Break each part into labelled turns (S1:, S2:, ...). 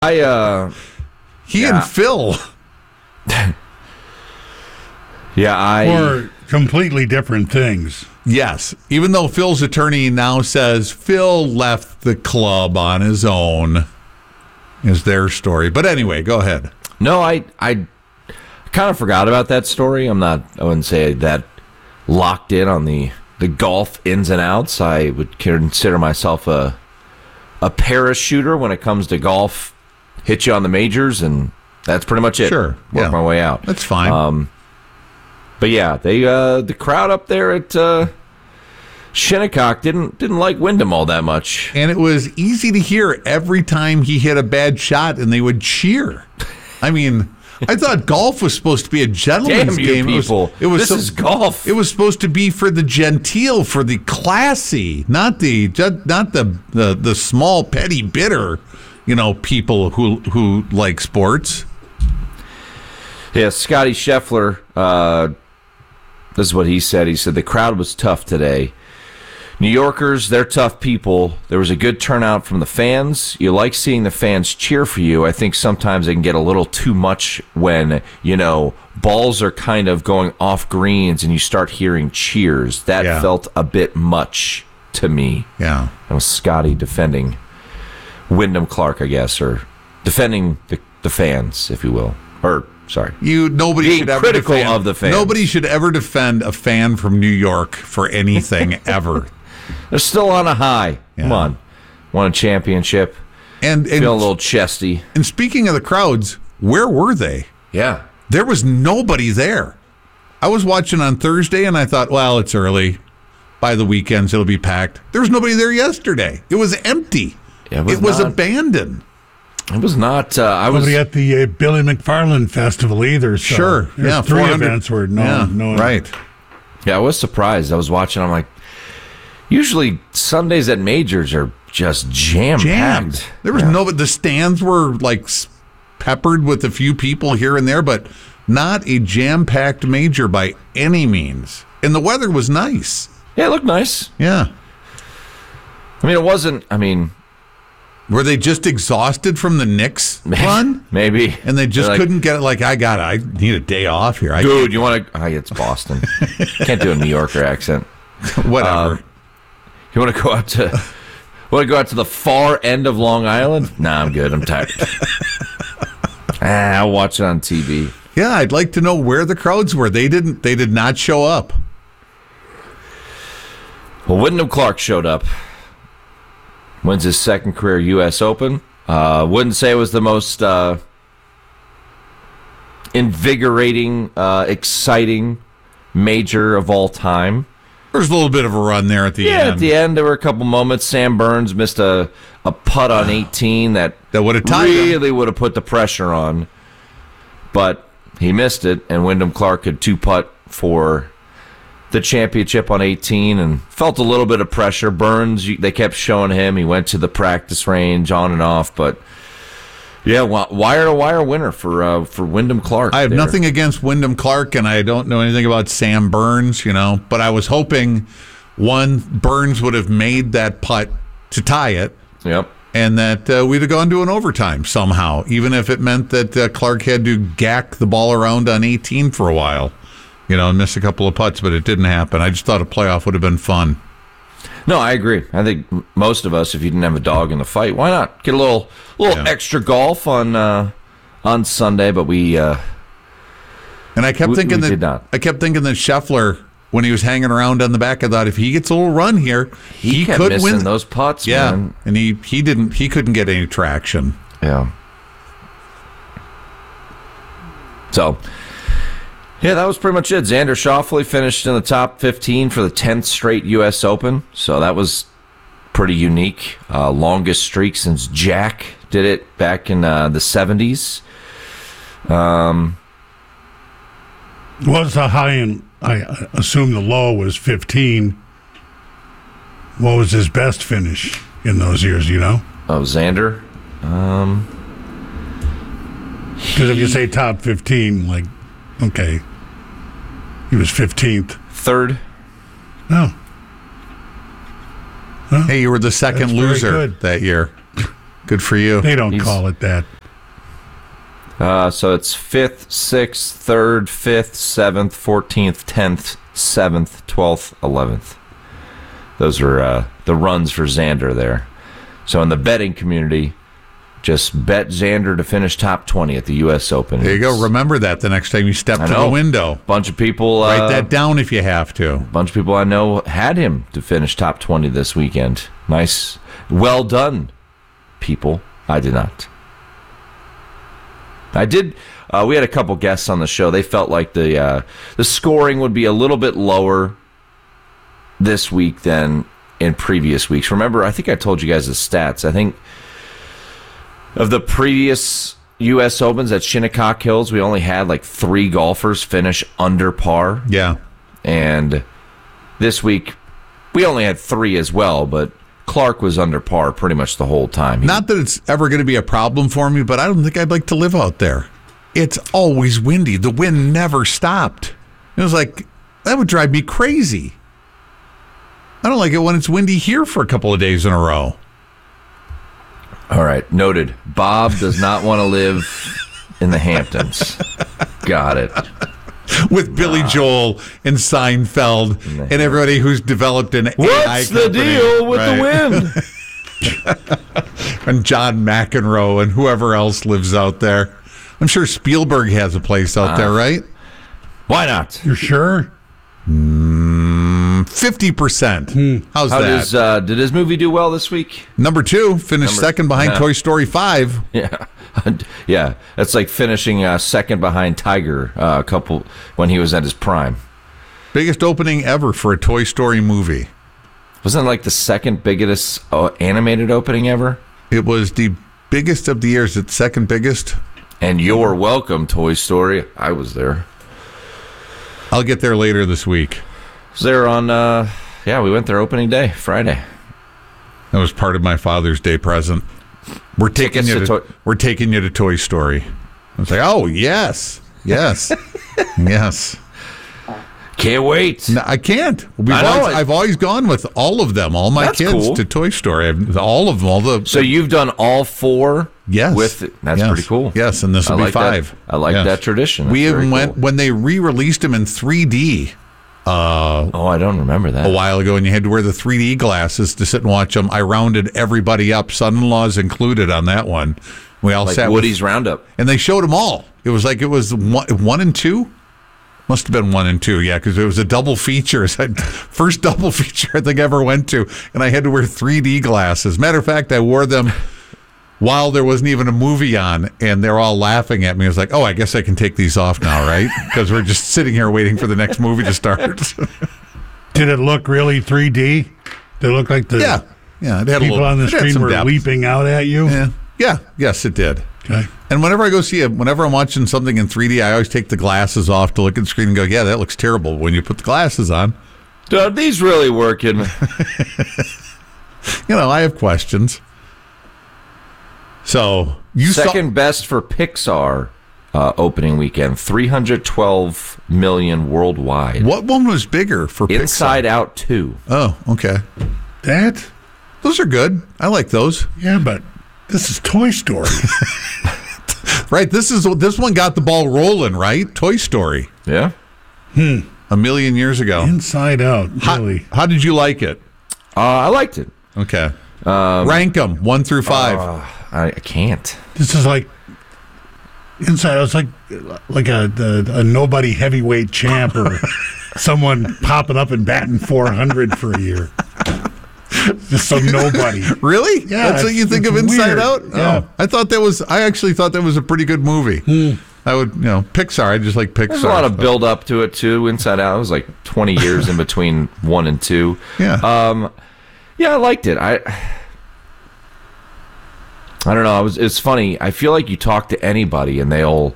S1: He and Phil.
S2: Or completely different things.
S1: Yes. Even though Phil's attorney now says Phil left the club on his own is their story. But anyway, go ahead.
S3: No, I kind of forgot about that story. I wouldn't say that locked in on the golf ins and outs. I would consider myself a parachuter when it comes to golf. Hit you on the majors, and that's pretty much it.
S1: Sure.
S3: Work my way out.
S1: That's fine.
S3: But yeah, they the crowd up there at Shinnecock didn't like Wyndham all that much.
S1: And it was easy to hear every time he hit a bad shot, and they would cheer. I mean, I thought golf was supposed to be a gentleman's game.
S3: People. This is golf.
S1: It was supposed to be for the genteel, for the classy, not the small petty bitter, people who like sports.
S3: Yeah, Scotty Scheffler. This is what he said. He said the crowd was tough today. New Yorkers, they're tough people. There was a good turnout from the fans. You like seeing the fans cheer for you. I think sometimes it can get a little too much when, balls are kind of going off greens and you start hearing cheers. That felt a bit much to me.
S1: Yeah.
S3: That was Scotty defending Wyndham Clark, I guess, or defending the fans, if you will. Or, sorry.
S1: Nobody
S3: being
S1: should ever
S3: critical
S1: defend,
S3: of the fans.
S1: Nobody should ever defend a fan from New York for anything ever.
S3: They're still on a high.
S1: Yeah.
S3: Come on. Won a championship.
S1: And
S3: feel a little chesty.
S1: And speaking of the crowds, where were they?
S3: Yeah.
S1: There was nobody there. I was watching on Thursday, and I thought, well, it's early. By the weekends, it'll be packed. There was nobody there yesterday. It was empty. It was abandoned.
S3: It was not.
S2: Nobody at the Billy McFarland Festival either. So
S1: sure. Yeah.
S2: 3 events were no.
S1: Right.
S3: Yeah, I was surprised. I was watching. I'm like, usually Sundays at majors are just jam-packed.
S1: There was nobody. The stands were like peppered with a few people here and there, but not a jam-packed major by any means. And the weather was nice.
S3: Yeah, it looked nice.
S1: Yeah.
S3: I mean, it wasn't.
S1: Were they just exhausted from the Knicks run?
S3: Maybe.
S1: And they just couldn't get it. Like, I need a day off here.
S3: Dude, you want to? It's Boston. Can't do a New Yorker accent.
S1: Whatever.
S3: You want to go out to the far end of Long Island? Nah, I'm good. I'm tired. I'll watch it on TV.
S1: Yeah, I'd like to know where the crowds were. They did not show up.
S3: Well, Wyndham Clark showed up. Wins his second career U.S. Open. Wouldn't say it was the most invigorating, exciting major of all time.
S1: There's a little bit of a run there at the end.
S3: Yeah, at the end there were a couple moments. Sam Burns missed a putt on 18 that
S1: would have tied
S3: really would have put the pressure on. But he missed it, and Wyndham Clark could 2-putt for the championship on 18 and felt a little bit of pressure. Burns, they kept showing him. He went to the practice range on and off, but yeah, wire-to-wire winner for Wyndham Clark.
S1: I have nothing against Wyndham Clark, and I don't know anything about Sam Burns, but I was hoping Burns would have made that putt to tie it.
S3: Yep.
S1: And that we'd have gone to an overtime somehow, even if it meant that Clark had to gack the ball around on 18 for a while. And miss a couple of putts, but it didn't happen. I just thought a playoff would have been fun.
S3: No, I agree. I think most of us, if you didn't have a dog in the fight, why not get a little extra golf on Sunday? But we and
S1: I kept thinking
S3: did not.
S1: I kept thinking that Scheffler, when he was hanging around on the back, I thought if he gets a little run here,
S3: he kept
S1: could
S3: missing
S1: win
S3: those putts.
S1: Yeah,
S3: man.
S1: And he couldn't get any traction.
S3: Yeah. So. Yeah, that was pretty much it. Xander Schauffele finished in the top 15 for the 10th straight U.S. Open, so that was pretty unique. Longest streak since Jack did it back in the 70s.
S2: What's the high and I assume the low was 15. What was his best finish in those years,
S3: Oh, Xander?
S2: Because if you say top 15, okay. He was 15th.
S3: Third.
S2: No.
S1: Hey, you were the second loser that year. Good for you.
S2: They don't call it that.
S3: So it's 5th, 6th, 3rd, 5th, 7th, 14th, 10th, 7th, 12th, 11th. Those are the runs for Xander there. So in the betting community, just bet Xander to finish top 20 at the U.S. Open.
S1: There you go. Remember that the next time you step to the window.
S3: Bunch of people
S1: write that down if you have to.
S3: Bunch of people I know had him to finish top 20 this weekend. Nice. Well done, people. I did not. I did. We had a couple guests on the show. They felt like the scoring would be a little bit lower this week than in previous weeks. Remember, I think I told you guys the stats. I think of the previous U.S. Opens at Shinnecock Hills, we only had like 3 golfers finish under par.
S1: Yeah.
S3: And this week, we only had 3 as well, but Clark was under par pretty much the whole time.
S1: Not that it's ever going to be a problem for me, but I don't think I'd like to live out there. It's always windy. The wind never stopped. It was like, that would drive me crazy. I don't like it when it's windy here for a couple of days in a row.
S3: All right, noted. Bob does not want to live in the Hamptons. Got it.
S1: With Billy Joel and Seinfeld and everybody who's developed an AI
S3: What's the
S1: company.
S3: deal with the wind?
S1: And John McEnroe and whoever else lives out there. I'm sure Spielberg has a place out there, right?
S3: Why not?
S2: You're sure?
S1: 50%. How's that?
S3: Did his movie do well this week?
S1: Number 2, finished second behind Toy Story 5.
S3: Yeah. Yeah, that's like finishing second behind Tiger when he was at his prime.
S1: Biggest opening ever for a Toy Story movie.
S3: Wasn't it like the second biggest animated opening ever?
S1: It was the biggest of the years. It's second biggest.
S3: And you're welcome, Toy Story. I was there.
S1: I'll get there later this week.
S3: Was there on, we went there opening day, Friday.
S1: That was part of my Father's Day present. We're taking you to Toy Story. I was like, oh, yes. Yes. Yes.
S3: Can't wait.
S1: No, I can't.
S3: I've
S1: always gone with all of them, all my
S3: That's
S1: kids
S3: cool.
S1: to Toy Story. All of them.
S3: So you've done all 4?
S1: Yes.
S3: That's pretty cool.
S1: Yes, and this will be 5.
S3: I like that tradition.
S1: We
S3: That's
S1: even
S3: very
S1: went,
S3: cool.
S1: when they re-released them in 3D
S3: I don't remember that.
S1: a while ago, and you had to wear the 3D glasses to sit and watch them. I rounded everybody up, son-in-laws included on that one. We all
S3: Like
S1: sat
S3: Woody's Roundup.
S1: and they showed them all. It was like it was 1 and 2. Must have been 1 and 2, yeah, because it was a double feature. First double feature I think I ever went to, and I had to wear 3D glasses. Matter of fact, I wore them while there wasn't even a movie on, and they're all laughing at me. I was like, oh, I guess I can take these off now, right? Because we're just sitting here waiting for the next movie to start.
S2: Did it look really 3D? Did it look like the
S1: Yeah, it had
S2: people on the screen were leaping out at you?
S1: Yeah, yes, it did.
S2: Okay.
S1: And whenever I go see it, whenever I'm watching something in 3D, I always take the glasses off to look at the screen and go, yeah, that looks terrible when you put the glasses on.
S3: Are these really working?
S1: I have questions. So you
S3: Second best for Pixar opening weekend, 312 million worldwide.
S1: What one was bigger for Pixar?
S3: Inside Out 2.
S1: Oh, okay.
S2: Those
S1: are good. I like those.
S2: Yeah, but this is Toy Story.
S1: Right. This one got the ball rolling, right? Toy Story.
S3: Yeah.
S1: A million years ago.
S2: Inside Out, really.
S1: How did you like it?
S3: I liked it.
S1: Okay. Rank them 1 through 5.
S3: I can't.
S2: This is like Inside Out. It's like a nobody heavyweight champ or someone popping up and batting 400 for a year. Just some nobody.
S1: Really?
S2: Yeah.
S1: That's what you think of Inside
S2: weird.
S1: Out?
S2: Yeah.
S1: Oh, I actually thought that was a pretty good movie. I would, Pixar. I just like Pixar.
S3: There's a lot of build up to it too. Inside Out, it was like 20 years in between 1 and 2.
S1: Yeah.
S3: Yeah, I liked it. I don't know. It's funny. I feel like you talk to anybody and they'll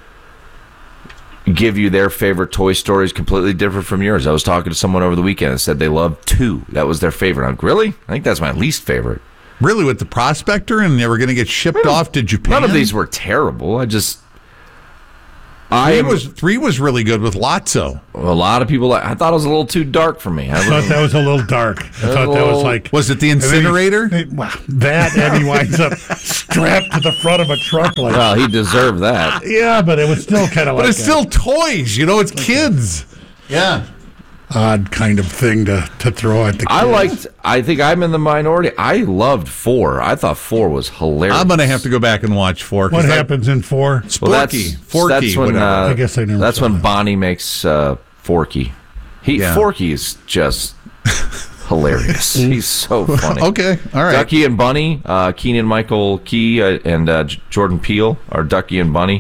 S3: give you their favorite Toy Stories completely different from yours. I was talking to someone over the weekend and said they loved 2. That was their favorite. I'm like, really? I think that's my least favorite.
S1: Really, with the Prospector, and they were going to get shipped off to Japan?
S3: None of these were terrible.
S1: Three was really good with Lotso.
S3: A lot of people. I thought it was a little too dark for me.
S2: I thought that was a little dark. I thought that was like.
S1: Was it the incinerator?
S2: And he winds up strapped to the front of a truck. Like,
S3: well, he desered that.
S2: Yeah, but it was still kind of like.
S1: But it's still toys, it's kids. Yeah.
S2: Odd kind of thing to throw at the kids.
S3: I think I'm in the minority. I loved 4. I thought 4 was hilarious.
S1: I'm going to have to go back and watch 4.
S2: What happens in 4?
S1: Sporky.
S3: That's when,
S2: I guess I never
S3: that's
S2: saw
S3: when
S2: that.
S3: Bonnie makes Forky. Forky is just hilarious. He's so funny.
S1: Okay, all right.
S3: Ducky and Bunny, Keegan Michael Key and Jordan Peele are Ducky and Bunny.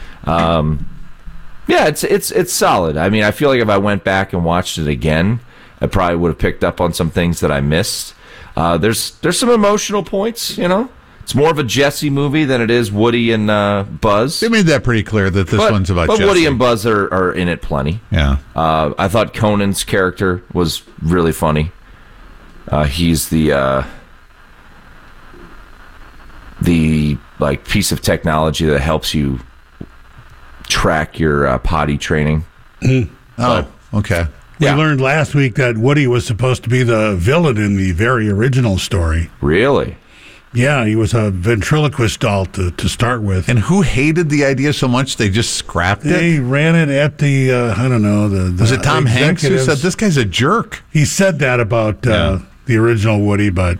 S3: Yeah, it's solid. I mean, I feel like if I went back and watched it again, I probably would have picked up on some things that I missed. There's some emotional points, It's more of a Jesse movie than it is Woody and Buzz.
S1: They made that pretty clear that this one's about Jesse.
S3: But Woody and Buzz are in it plenty.
S1: Yeah.
S3: I thought Conan's character was really funny. He's the piece of technology that helps you track your potty training.
S1: Oh, okay.
S2: We learned last week that Woody was supposed to be the villain in the very original story.
S3: Really?
S2: Yeah, he was a ventriloquist doll to start with.
S1: And who hated the idea so much they just scrapped it?
S2: They ran it at the, I don't know.
S1: Was it Tom Hanks who
S2: executives.
S1: said, this guy's a jerk?
S2: He said that about the original Woody, but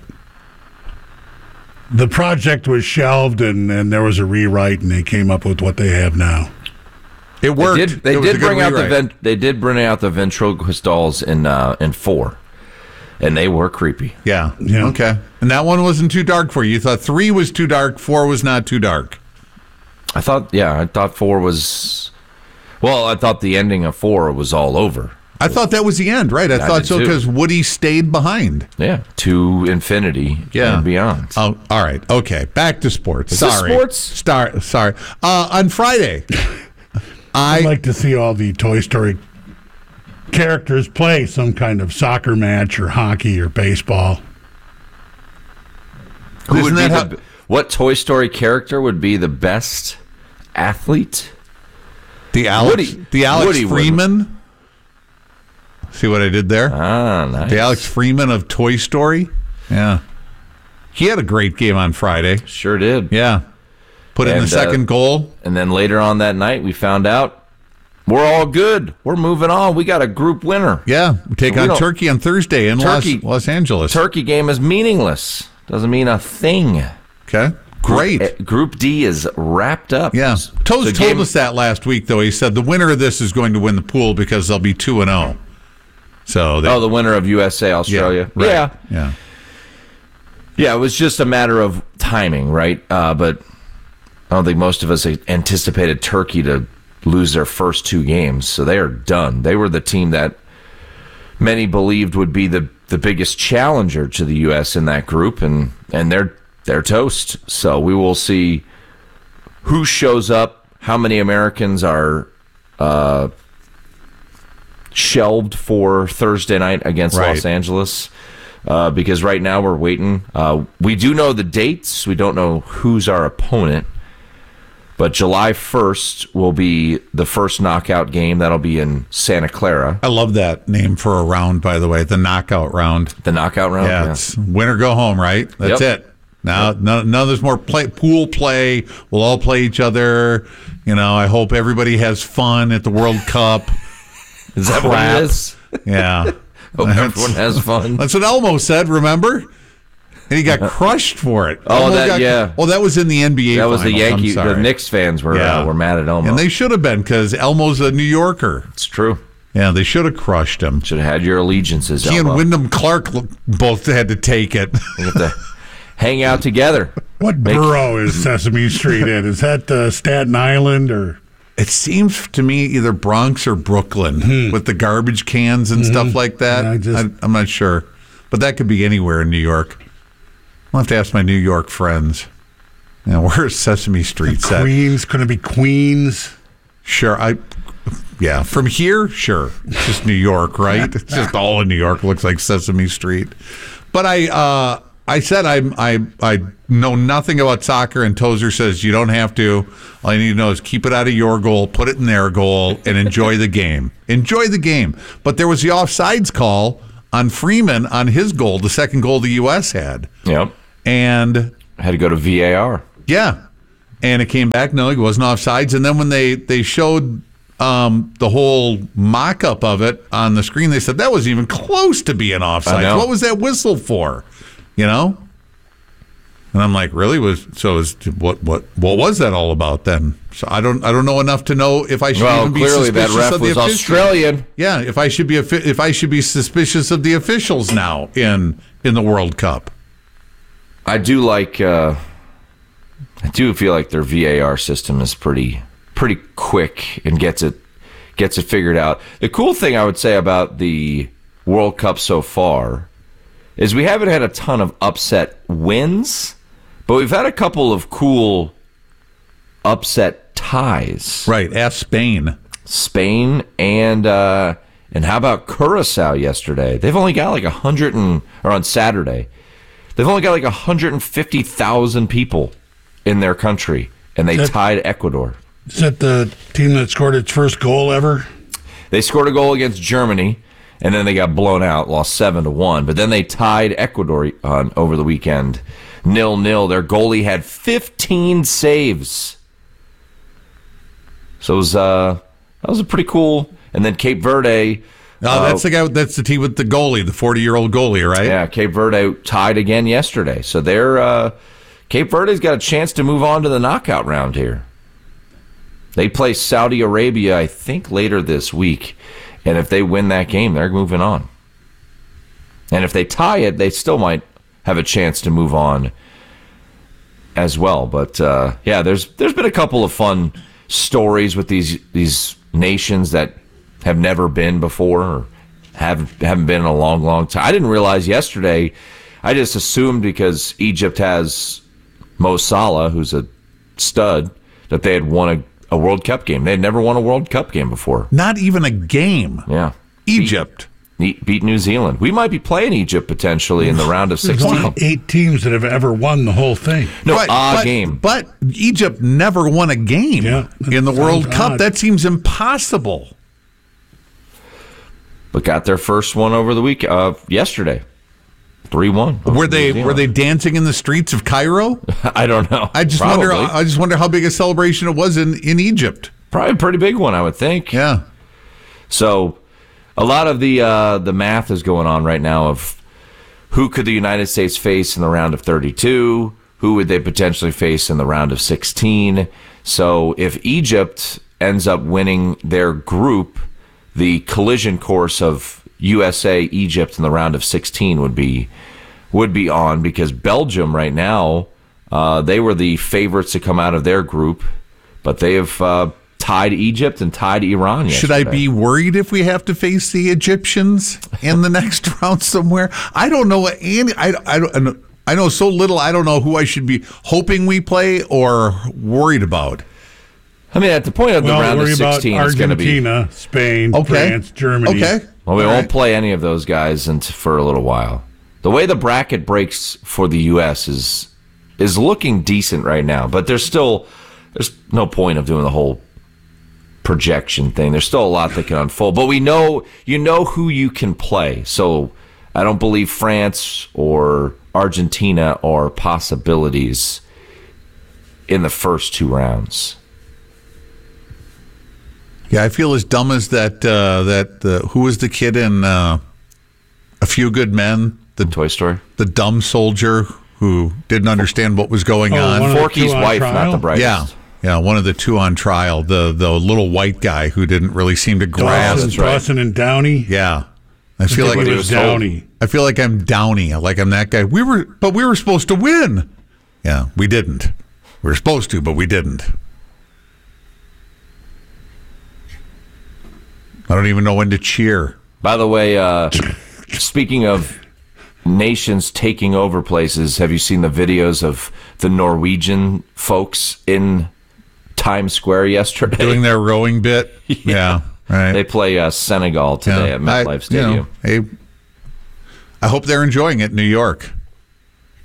S2: the project was shelved and there was a rewrite and they came up with what they have now.
S1: It worked.
S3: They did bring out the ventriloquist dolls in 4, and they were creepy.
S1: Yeah. Okay. And that one wasn't too dark for you. You thought 3 was too dark, 4 was not too dark.
S3: I thought 4 was. Well, I thought the ending of 4 was all over.
S1: I thought that was the end, right? I thought so because Woody stayed behind.
S3: Yeah, to infinity and beyond.
S1: Oh, all right. Okay, back to sports.
S3: Is this sports?
S1: Sorry. On Friday.
S2: I'd like to see all the Toy Story characters play some kind of soccer match or hockey or baseball.
S3: What Toy Story character would be the best athlete?
S1: The Alex
S3: Woody
S1: Freeman. See what I did there?
S3: Ah, nice.
S1: The Alex Freeman of Toy Story. Yeah. He had a great game on Friday.
S3: Sure did.
S1: Yeah. Put in the second goal.
S3: And then later on that night, we found out we're all good. We're moving on. We got a group winner.
S1: Yeah. We take on Turkey on Thursday in Los Angeles.
S3: Turkey game is meaningless. Doesn't mean a thing.
S1: Okay. Great.
S3: Group D is wrapped up.
S1: Yeah. Toes told us that last week, though. He said the winner of this is going to win the pool because they'll be 2-0. So
S3: the winner of USA, Australia.
S1: Yeah. Right. Yeah.
S3: Yeah, it was just a matter of timing, right? But I don't think most of us anticipated Turkey to lose their first 2 games, so they are done. They were the team that many believed would be the biggest challenger to the U.S. in that group, and they're toast. So we will see who shows up, how many Americans are shelved for Thursday night against Los Angeles. Because right now we're waiting. We do know the dates. We don't know who's our opponent. But July 1st will be the first knockout game. That'll be in Santa Clara.
S1: I love that name for a round, by the way, the knockout round.
S3: The knockout round?
S1: Yeah, it's win or go home, right? That's it. Now, none of this more pool play. We'll all play each other. I hope everybody has fun at the World Cup.
S3: Is that what it is?
S1: Yeah.
S3: Hope everyone has fun.
S1: That's what Elmo said, remember? And he got crushed for it.
S3: Oh, that
S1: was in the NBA
S3: That was
S1: finals.
S3: the Yankees. The Knicks fans were mad at Elmo.
S1: And they should have been because Elmo's a New Yorker.
S3: It's true.
S1: Yeah, they should have crushed him.
S3: Should have had your allegiances,
S1: He
S3: Elmo.
S1: and Wyndham Clark both had to take it.
S3: They have to hang out together.
S2: What borough is Sesame Street in? Is that Staten Island or...
S1: It seems to me either Bronx or Brooklyn with the garbage cans and stuff like that. I'm not sure. But that could be anywhere in New York. I'll have to ask my New York friends. Where's Sesame Street set?
S2: Queens? Could it be Queens?
S1: Sure. From here, sure. It's just New York, right? It's just all in New York. Looks like Sesame Street. But I said I know nothing about soccer, and Tozer says you don't have to. All you need to know is keep it out of your goal, put it in their goal, and enjoy the game. Enjoy the game. But there was the offsides call on Freeman on his goal, the second goal the U.S. had.
S3: Yep.
S1: And
S3: had to go to VAR.
S1: Yeah. And it came back, no, it wasn't offsides. And then when they showed the whole mock-up of it on the screen, they said that wasn't even close to being offsides. What was that whistle for? You know? And I'm like, really? What was that all about then? So I don't know enough to know if I should even be
S3: clearly
S1: suspicious
S3: that ref
S1: of the
S3: was
S1: officials.
S3: Australian.
S1: Yeah, if I should be suspicious of the officials now in the World Cup.
S3: I do like. I do feel like their VAR system is pretty quick and gets it figured out. The cool thing I would say about the World Cup so far is we haven't had a ton of upset wins, but we've had a couple of cool upset ties.
S1: Right, ask Spain.
S3: Spain and how about Curacao yesterday? They've only got like on Saturday. They've only got like 150,000 people in their country, and they tied Ecuador.
S2: Is that the team that scored its first goal ever?
S3: They scored a goal against Germany, and then they got blown out, lost 7-1. But then they tied Ecuador over the weekend, 0-0. Their goalie had 15 saves. So that was a pretty cool. And then Cape Verde.
S1: That's the guy. That's the team with the goalie, the 40-year-old goalie, right?
S3: Yeah, Cape Verde tied again yesterday. So Cape Verde's got a chance to move on to the knockout round here. They play Saudi Arabia, I think, later this week. And if they win that game, they're moving on. And if they tie it, they still might have a chance to move on as well. But, there's been a couple of fun stories with these nations that have never been before or haven't been in a long, long time. I didn't realize yesterday. I just assumed because Egypt has Mo Salah, who's a stud, that they had won a World Cup game. They had never won a World Cup game before.
S1: Not even a game.
S3: Yeah.
S1: Egypt.
S3: Beat New Zealand. We might be playing Egypt potentially in the round of 16.
S2: There's only 8 teams that have ever won the whole thing.
S3: No, game.
S1: But Egypt never won a game in the World Cup. That seems impossible.
S3: But got their first one over the week yesterday. 3-1.
S1: Were they dancing in the streets of Cairo?
S3: I don't know.
S1: I just wonder how big a celebration it was in Egypt.
S3: Probably a pretty big one, I would think.
S1: Yeah.
S3: So a lot of the math is going on right now of who could the United States face in the round of 32, who would they potentially face in the round of 16. So if Egypt ends up winning their group, the collision course of USA, Egypt in the round of 16 would be on, because Belgium right now, they were the favorites to come out of their group, but they have tied Egypt and tied Iran yesterday.
S1: Should I be worried if we have to face the Egyptians in the next round somewhere? I don't know, Andy. I know so little. I don't know who I should be hoping we play or worried about.
S3: I mean, at the point of the round of 16, it's going to be
S2: Argentina, Spain, France, Germany.
S1: Okay.
S3: Well, we won't play any of those guys for a little while. The way the bracket breaks for the U.S. is looking decent right now, but there's no point of doing the whole projection thing. There's still a lot that can unfold, but you know who you can play. So I don't believe France or Argentina are possibilities in the first 2 rounds.
S1: Yeah, I feel as dumb as who was the kid in A Few Good Men? The
S3: Toy Story?
S1: The dumb soldier who didn't understand what was going on.
S3: Forky's wife, not the brightest.
S1: Yeah, one of the 2 on trial. The little white guy who didn't really seem to grasp.
S2: Dawson and Downey.
S1: Yeah. I feel like
S2: it was Downey.
S1: I feel like I'm Downey, like I'm that guy. We were supposed to win. Yeah, we didn't. We were supposed to, but we didn't. I don't even know when to cheer.
S3: By the way, speaking of nations taking over places, have you seen the videos of the Norwegian folks in Times Square yesterday?
S1: Doing their rowing bit? Yeah. Right.
S3: They play Senegal today at MetLife Stadium.
S1: I hope they're enjoying it in New York.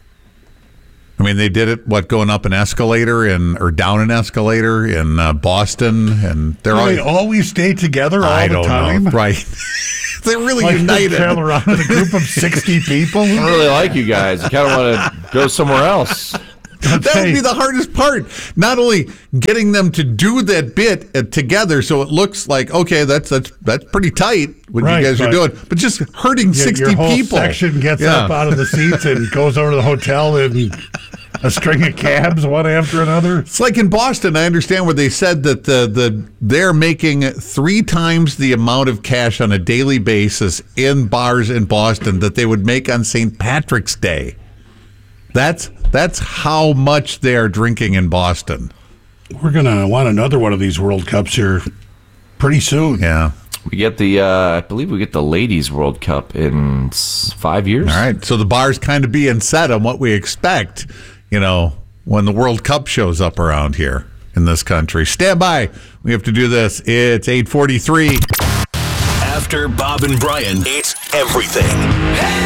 S1: I mean, they did it, going up an escalator or down an escalator in Boston, and they're
S2: They always stay together all
S1: I
S2: the
S1: don't
S2: time.
S1: know. Right. They're really
S2: Like
S1: united.
S2: they travel around in a group of 60 people.
S3: I don't really like you guys. I kind of want to go somewhere else.
S1: That would be the hardest part. Not only getting them to do that bit together, so it looks like, okay, that's pretty tight what you guys are doing, but just hurting 60
S2: your whole
S1: people.
S2: Section gets up out of the seats and goes over to the hotel in a string of cabs, one after another.
S1: It's like in Boston. I understand where they said that they're making 3 times the amount of cash on a daily basis in bars in Boston that they would make on St. Patrick's Day. That's how much they are drinking in Boston.
S2: We're going to want another one of these World Cups here pretty soon.
S1: Yeah.
S3: We get I believe we get the Ladies World Cup in 5 years.
S1: All right. So the bar's kind of being set on what we expect, when the World Cup shows up around here in this country. Stand by. We have to do this. It's 8:43.
S4: After Bob and Brian, it's everything.